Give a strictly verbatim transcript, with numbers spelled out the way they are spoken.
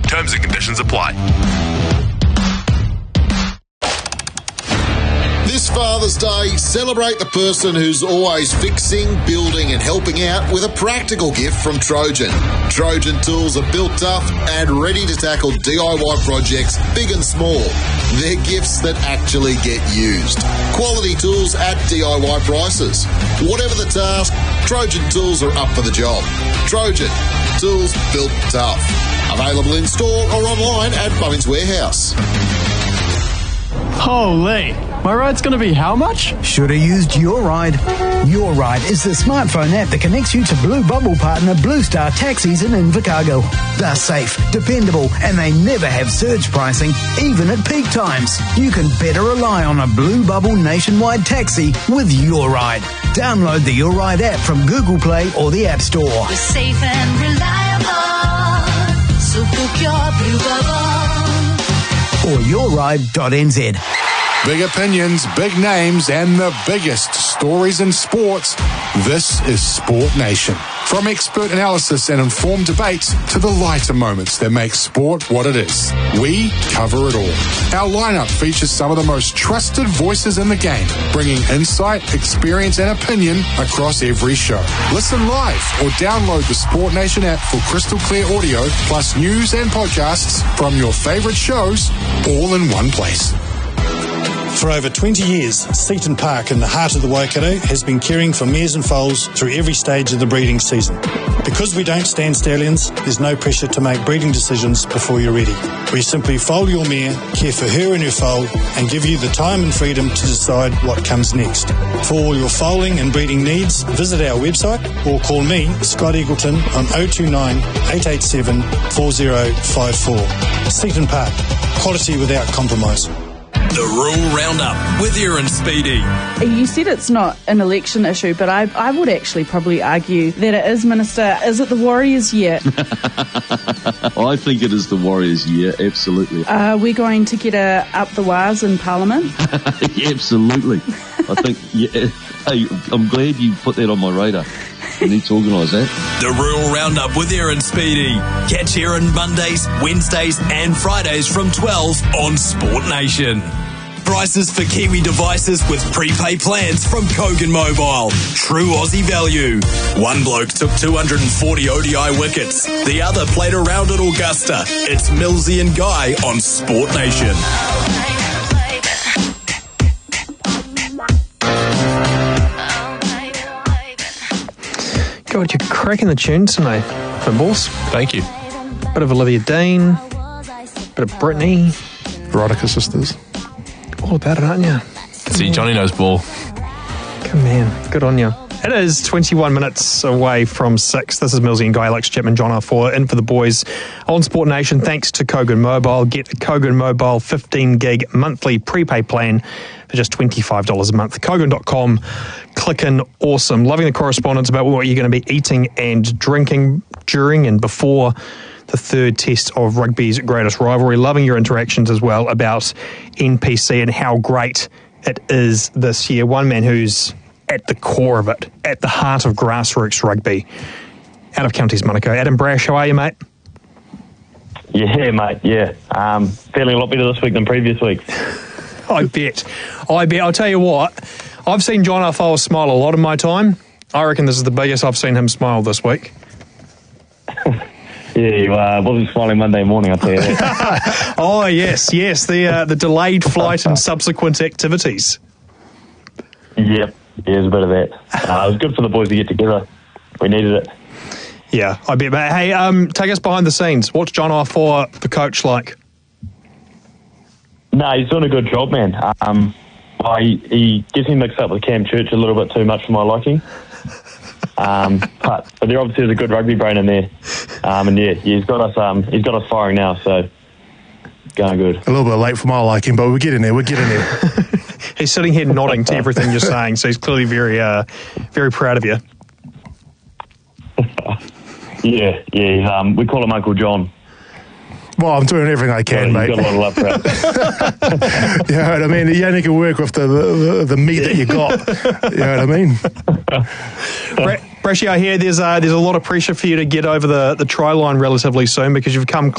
Terms and conditions apply. This Father's Day, celebrate the person who's always fixing, building and helping out with a practical gift from Trojan. Trojan tools are built tough and ready to tackle D I Y projects big and small. They're gifts that actually get used. Quality tools at D I Y prices. Whatever the task, Trojan tools are up for the job. Trojan, tools built tough. Available in store or online at Bunnings Warehouse. Holy, my ride's going to be how much? Should have used Your Ride. Your Ride is the smartphone app that connects you to Blue Bubble partner Blue Star Taxis in Invercargill. They're safe, dependable, and they never have surge pricing, even at peak times. You can better rely on a Blue Bubble nationwide taxi with Your Ride. Download the Your Ride app from Google Play or the App Store. We're safe and reliable, so book your Blue Bubble. Or your ride dot n z. Big opinions, big names, and the biggest stories in sports. This is Sport Nation. From expert analysis and informed debates to the lighter moments that make sport what it is, we cover it all. Our lineup features some of the most trusted voices in the game, bringing insight, experience, and opinion across every show. Listen live or download the Sport Nation app for crystal clear audio, plus news and podcasts from your favourite shows, all in one place. For over twenty years, Seaton Park in the heart of the Waikato has been caring for mares and foals through every stage of the breeding season. Because we don't stand stallions, there's no pressure to make breeding decisions before you're ready. We simply foal your mare, care for her and her foal, and give you the time and freedom to decide what comes next. For all your foaling and breeding needs, visit our website or call me, Scott Eagleton, on oh two nine, eight eight seven, four oh five four. Seaton Park, quality without compromise. The Rural Roundup with Erin Speedy. You said it's not an election issue, but I, I would actually probably argue that it is, Minister. Is it the Warriors' year? I think it is the Warriors' year, absolutely. Are we going to get a up the wires in Parliament? Yeah, absolutely. I think, yeah. Hey, I'm glad you put that on my radar. I need to organise that. The Rural Roundup with Erin Speedy. Catch Erin Mondays, Wednesdays and Fridays from twelve on Sport Nation. Prices for Kiwi devices with prepaid plans from Kogan Mobile. True Aussie value. One bloke took two hundred forty O D I wickets. The other played around at Augusta. It's Millsy and Guy on Sport Nation. God, you're cracking the tunes tonight, Fimbles. Thank you. Bit of Olivia Dean, bit of Britney. Veronica Sisters. All about it, aren't you? See, Johnny knows ball. Good man. Good on you. It is twenty-one minutes away from six. This is Millsy and Guy, Alex Chapman, John R four, in for the boys on Sport Nation. Thanks to Kogan Mobile. Get a Kogan Mobile fifteen gig monthly prepaid plan for just twenty-five dollars a month. Kogan dot com. Click in. Awesome. Loving the correspondence about what you're going to be eating and drinking during and before the third test of rugby's greatest rivalry. Loving your interactions as well about N P C and how great it is this year. One man who's at the core of it, at the heart of grassroots rugby, out of Counties Monaco. Adam Brash, how are you, mate? Yeah, mate, yeah. Um, feeling a lot better this week than previous weeks. I bet. I bet. I'll tell you what, I've seen John Arfola smile a lot in my time. I reckon this is the biggest I've seen him smile this week. Yeah, you uh, wasn't smiling Monday morning, I'll tell you that. Oh, yes, yes, the uh, the delayed flight and subsequent activities. Yep, yeah, there's a bit of that. Uh, it was good for the boys to get together. We needed it. Yeah, I bet. But hey, um, take us behind the scenes. What's John Arfola, the coach, like? No, he's doing a good job, man. Um, I, he gets me mixed up with Cam Church a little bit too much for my liking. Um, but, but there obviously is a good rugby brain in there, um, and yeah, he's got us. Um, he's got us firing now, so going good. A little bit late for my liking, but we're getting there. We're getting there. He's sitting here nodding to everything you're saying, so he's clearly very, uh, very proud of you. yeah, yeah. He's, um, we call him Uncle John. Well, I'm doing everything I can, yeah, mate. You've got a lot of love for it. You know what I mean? You only can work with the the, the meat that you got. You know what I mean? Brashy, I hear there's uh, there's a lot of pressure for you to get over the, the try line relatively soon because you've come